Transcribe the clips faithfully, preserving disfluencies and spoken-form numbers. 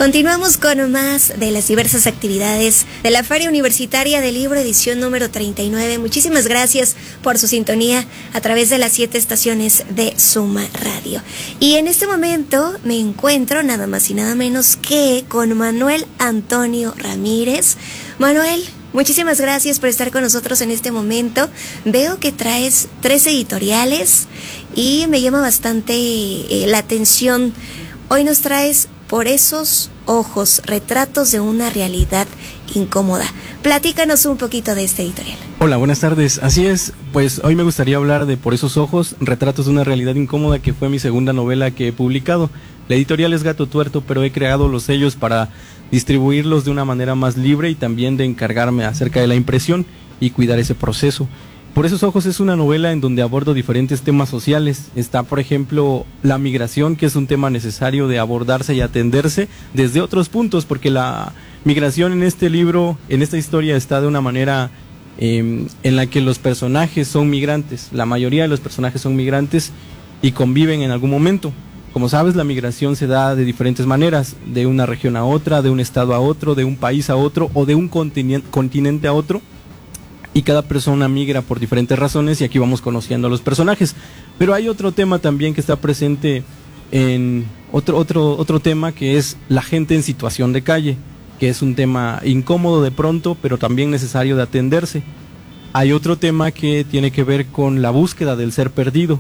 Continuamos con más de las diversas actividades de la Feria Universitaria del Libro, edición número treinta y nueve. Muchísimas gracias por su sintonía a través de las siete estaciones de Suma Radio. Y en este momento me encuentro nada más y nada menos que con Manuel Antonio Ramírez. Manuel, muchísimas gracias por estar con nosotros en este momento. Veo que traes tres editoriales y me llama bastante eh, la atención. Hoy nos traes Por esos ojos, retratos de una realidad incómoda. Platícanos un poquito de este editorial. Hola, buenas tardes. Así es, pues hoy me gustaría hablar de Por esos ojos, retratos de una realidad incómoda, que fue mi segunda novela que he publicado. La editorial es Gato Tuerto, pero he creado los sellos para distribuirlos de una manera más libre y también de encargarme acerca de la impresión y cuidar ese proceso. Por esos ojos es una novela en donde abordo diferentes temas sociales. Está, por ejemplo, la migración, que es un tema necesario de abordarse y atenderse desde otros puntos, porque la migración en este libro, en esta historia, está de una manera eh, en la que los personajes son migrantes. La mayoría de los personajes son migrantes y conviven en algún momento. Como sabes, la migración se da de diferentes maneras, de una región a otra, de un estado a otro, de un país a otro o de un continente, continente a otro. Y cada persona migra por diferentes razones y aquí vamos conociendo a los personajes. Pero hay otro tema también que está presente en otro, otro, otro tema, que es la gente en situación de calle, que es un tema incómodo de pronto, pero también necesario de atenderse. Hay otro tema que tiene que ver con la búsqueda del ser perdido.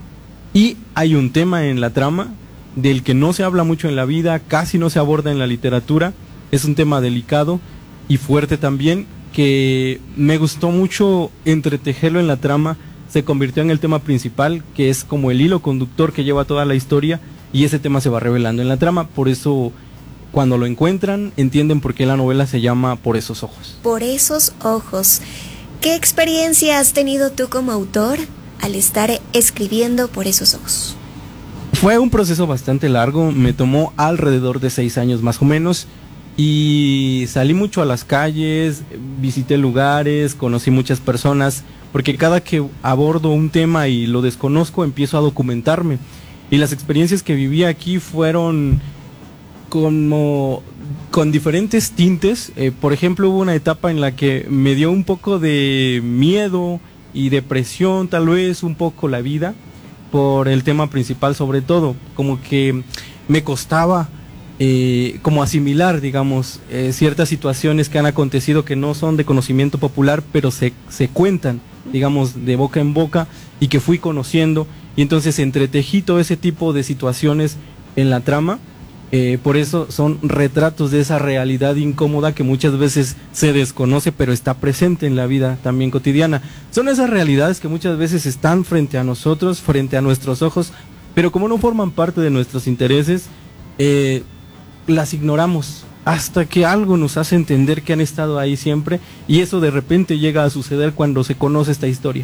Y hay un tema en la trama del que no se habla mucho en la vida, casi no se aborda en la literatura. Es un tema delicado y fuerte también, que me gustó mucho entretejerlo en la trama. Se convirtió en el tema principal, que es como el hilo conductor que lleva toda la historia, y ese tema se va revelando en la trama. Por eso, cuando lo encuentran, entienden por qué la novela se llama Por esos ojos. Por esos ojos. ¿Qué experiencia has tenido tú como autor al estar escribiendo Por esos ojos? Fue un proceso bastante largo, me tomó alrededor de seis años más o menos. Y salí mucho a las calles, visité lugares, conocí muchas personas, porque cada que abordo un tema y lo desconozco, empiezo a documentarme. Y las experiencias que viví aquí fueron como con diferentes tintes. Eh, por ejemplo, hubo una etapa en la que me dio un poco de miedo y depresión, tal vez un poco la vida, por el tema principal sobre todo, como que me costaba Eh, como asimilar, digamos, eh, ciertas situaciones que han acontecido que no son de conocimiento popular, pero se, se cuentan, digamos, de boca en boca, y que fui conociendo, y entonces entretejí todo ese tipo de situaciones en la trama. Eh, por eso son retratos de esa realidad incómoda que muchas veces se desconoce, pero está presente en la vida también cotidiana. Son esas realidades que muchas veces están frente a nosotros, frente a nuestros ojos, pero como no forman parte de nuestros intereses, eh, las ignoramos hasta que algo nos hace entender que han estado ahí siempre, y eso de repente llega a suceder cuando se conoce esta historia.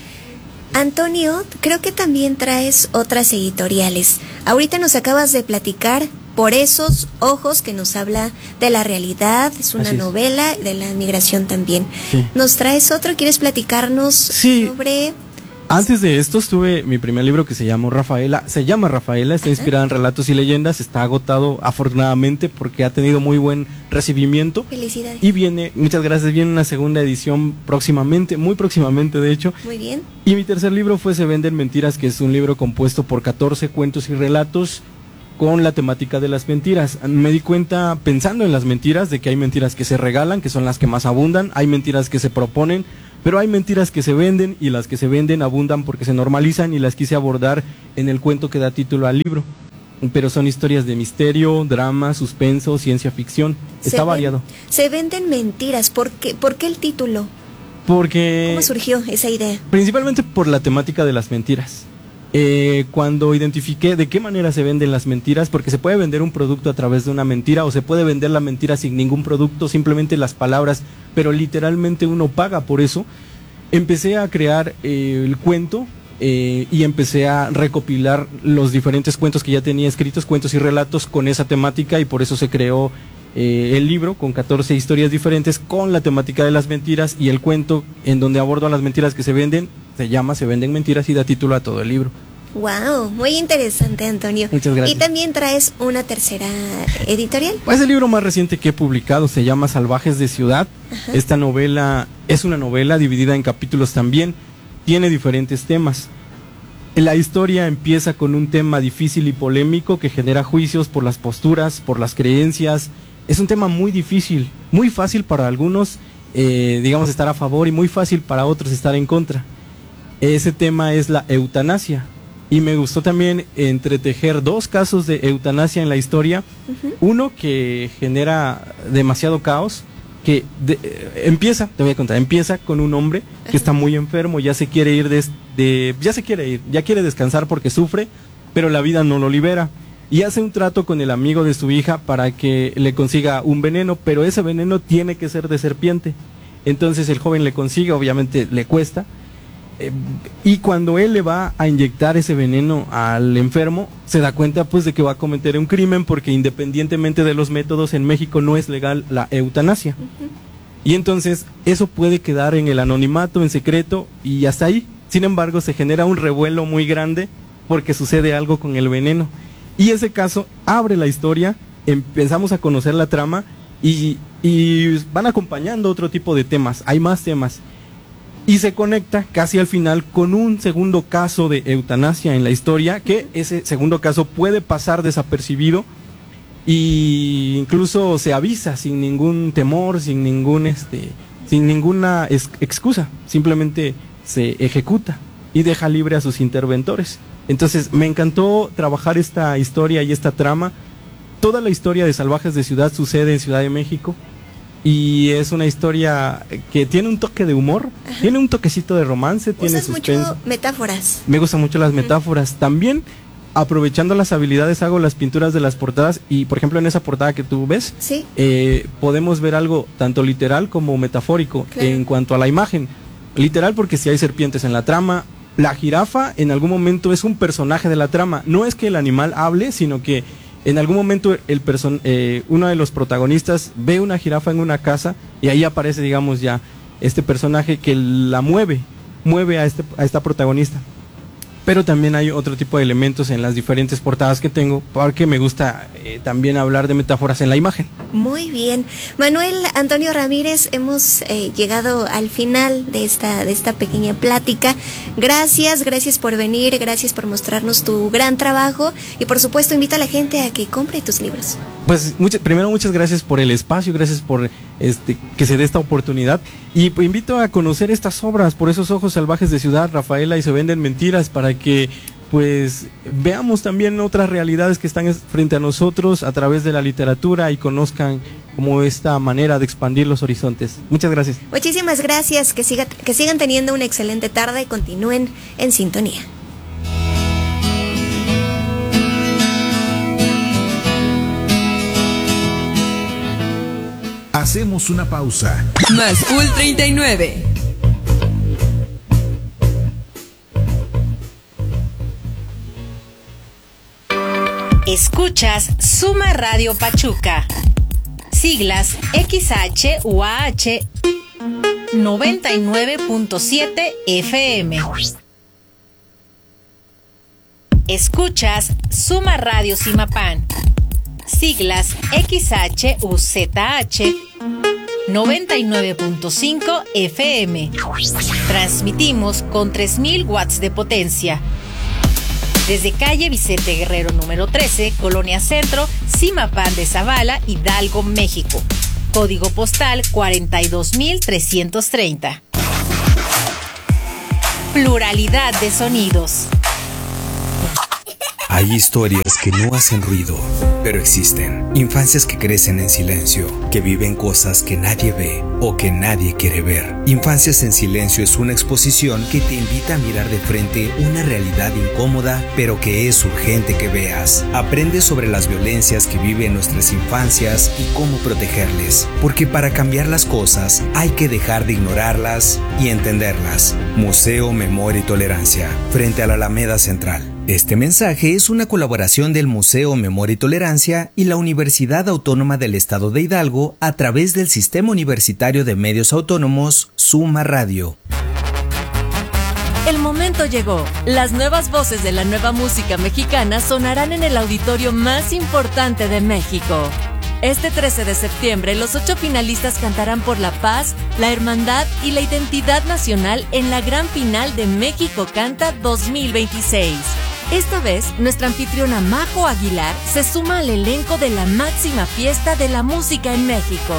Antonio, creo que también traes otras editoriales. Ahorita nos acabas de platicar Por esos ojos, que nos habla de la realidad, es una Así es. novela de la migración también. Sí. ¿Nos traes otro? ¿Quieres platicarnos Sí. sobre...? Antes de esto tuve mi primer libro que se llamó Rafaela, se llama Rafaela, está inspirada en relatos y leyendas, está agotado afortunadamente porque ha tenido muy buen recibimiento. Felicidades. Y viene, muchas gracias, viene una segunda edición próximamente, muy próximamente de hecho. Muy bien. Y mi tercer libro fue Se venden mentiras, que es un libro compuesto por catorce cuentos y relatos con la temática de las mentiras. Me di cuenta, pensando en las mentiras, de que hay mentiras que se regalan, que son las que más abundan, hay mentiras que se proponen, pero hay mentiras que se venden, y las que se venden abundan porque se normalizan, y las quise abordar en el cuento que da título al libro. Pero son historias de misterio, drama, suspenso, ciencia ficción. Está Se variado. ven, se venden mentiras. ¿Por qué, ¿Por qué el título? Porque... ¿Cómo surgió esa idea? Principalmente por la temática de las mentiras. Eh, cuando identifiqué de qué manera se venden las mentiras, porque se puede vender un producto a través de una mentira, o se puede vender la mentira sin ningún producto, simplemente las palabras, pero literalmente uno paga por eso. Empecé a crear eh, el cuento eh, y empecé a recopilar los diferentes cuentos que ya tenía escritos, cuentos y relatos con esa temática, y por eso se creó eh, el libro con catorce historias diferentes con la temática de las mentiras, y el cuento en donde abordo a las mentiras que se venden se llama Se venden mentiras y da título a todo el libro. Wow, muy interesante, Antonio. Muchas gracias. Y también traes una tercera editorial. Es el libro más reciente que he publicado, se llama Salvajes de Ciudad. Ajá. Esta novela es una novela dividida en capítulos también, tiene diferentes temas. La historia empieza con un tema difícil y polémico que genera juicios por las posturas, por las creencias. Es un tema muy difícil, muy fácil para algunos, eh, digamos, estar a favor, y muy fácil para otros estar en contra. Ese tema es la eutanasia. Y me gustó también entretejer dos casos de eutanasia en la historia. Uh-huh. Uno que genera demasiado caos, que de, eh, empieza, te voy a contar, empieza con un hombre que está muy enfermo, ya se quiere ir, de, de, ya se quiere ir, ya quiere descansar porque sufre, pero la vida no lo libera. Y hace un trato con el amigo de su hija para que le consiga un veneno, pero ese veneno tiene que ser de serpiente. Entonces el joven le consigue, obviamente le cuesta. Eh, y cuando él le va a inyectar ese veneno al enfermo, se da cuenta pues de que va a cometer un crimen, porque independientemente de los métodos, en México no es legal la eutanasia. Uh-huh. Y entonces eso puede quedar en el anonimato, en secreto, y hasta ahí. Sin embargo, se genera un revuelo muy grande porque sucede algo con el veneno. Y ese caso abre la historia, empezamos a conocer la trama y, y van acompañando otro tipo de temas, hay más temas. Y se conecta casi al final con un segundo caso de eutanasia en la historia, que ese segundo caso puede pasar desapercibido y incluso se avisa sin ningún temor, sin ningún este, sin ninguna ex- excusa, simplemente se ejecuta y deja libre a sus interventores. Entonces me encantó trabajar esta historia y esta trama. Toda la historia de Salvajes de Ciudad sucede en Ciudad de México. Y es una historia que tiene un toque de humor, Ajá. tiene un toquecito de romance, tiene suspenso. Mucho metáforas. Me gustan mucho las metáforas. Uh-huh. También, aprovechando las habilidades, hago las pinturas de las portadas. Y, por ejemplo, en esa portada que tú ves, ¿Sí? eh, podemos ver algo tanto literal como metafórico, claro, en cuanto a la imagen. Literal porque si hay serpientes en la trama. La jirafa en algún momento es un personaje de la trama. No es que el animal hable, sino que en algún momento el person, eh, uno de los protagonistas ve una jirafa en una casa y ahí aparece, digamos, ya este personaje que la mueve, mueve a, este, a esta protagonista. Pero también hay otro tipo de elementos en las diferentes portadas que tengo, porque me gusta eh, también hablar de metáforas en la imagen. Muy bien. Manuel Antonio Ramírez, hemos eh, llegado al final de esta, de esta pequeña plática. Gracias, gracias por venir, gracias por mostrarnos tu gran trabajo y por supuesto invita a la gente a que compre tus libros. Pues mucha, primero muchas gracias por el espacio, gracias por este que se dé esta oportunidad y pues, invito a conocer estas obras, Por esos ojos salvajes de Ciudad, Rafaela y Se venden mentiras, para que pues veamos también otras realidades que están frente a nosotros a través de la literatura y conozcan como esta manera de expandir los horizontes. Muchas gracias. Muchísimas gracias, que siga, que sigan teniendo una excelente tarde y continúen en sintonía. Hacemos una pausa. Más Cool treinta y nueve. Escuchas Suma Radio Pachuca. Siglas X H U A H noventa y nueve punto siete F M. Escuchas Suma Radio Simapán. Siglas X H U Z H noventa y nueve punto cinco F M. Transmitimos con tres mil watts de potencia. Desde calle Vicente Guerrero número trece, Colonia Centro, Simapán de Zavala, Hidalgo, México. Código postal cuarenta y dos mil trescientos treinta. Pluralidad de sonidos. Hay historias que no hacen ruido, pero existen. Infancias que crecen en silencio, que viven cosas que nadie ve o que nadie quiere ver. Infancias en Silencio es una exposición que te invita a mirar de frente una realidad incómoda, pero que es urgente que veas. Aprende sobre las violencias que viven nuestras infancias y cómo protegerles. Porque para cambiar las cosas hay que dejar de ignorarlas y entenderlas. Museo Memoria y Tolerancia, frente a la Alameda Central. Este mensaje es una colaboración del Museo Memoria y Tolerancia y la Universidad Autónoma del Estado de Hidalgo a través del Sistema Universitario de Medios Autónomos Suma Radio. El momento llegó. Las nuevas voces de la nueva música mexicana sonarán en el auditorio más importante de México. Este trece de septiembre, los ocho finalistas cantarán por la paz, la hermandad y la identidad nacional en la gran final de México Canta dos mil veintiséis. Esta vez, nuestra anfitriona Majo Aguilar se suma al elenco de la máxima fiesta de la música en México.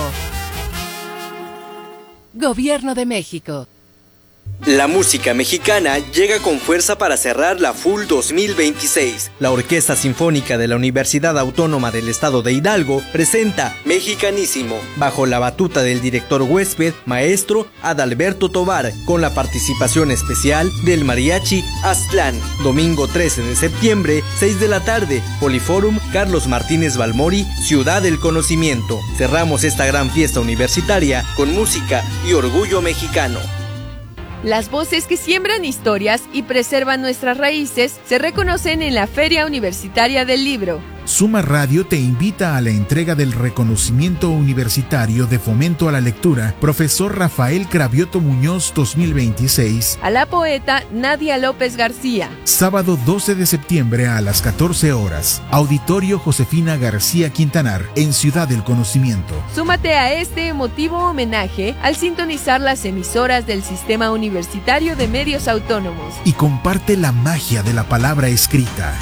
Gobierno de México. La música mexicana llega con fuerza para cerrar la F U L dos mil veintiséis. La Orquesta Sinfónica de la Universidad Autónoma del Estado de Hidalgo presenta Mexicanísimo, bajo la batuta del director huésped, maestro Adalberto Tovar, con la participación especial del Mariachi Aztlán. Domingo trece de septiembre, seis de la tarde, Poliforum Carlos Martínez Balmori, Ciudad del Conocimiento. Cerramos esta gran fiesta universitaria con música y orgullo mexicano. Las voces que siembran historias y preservan nuestras raíces se reconocen en la Feria Universitaria del Libro. Suma Radio te invita a la entrega del reconocimiento universitario de fomento a la lectura Profesor Rafael Cravioto Muñoz dos mil veintiséis a la poeta Nadia López García. Sábado doce de septiembre a las catorce horas. Auditorio Josefina García Quintanar, en Ciudad del Conocimiento. Súmate a este emotivo homenaje al sintonizar las emisoras del Sistema Universitario de Medios Autónomos. Y comparte la magia de la palabra escrita.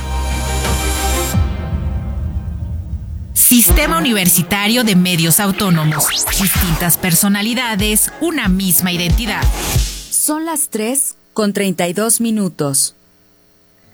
Sistema Universitario de Medios Autónomos. Distintas personalidades, una misma identidad. Son las tres con treinta y dos minutos.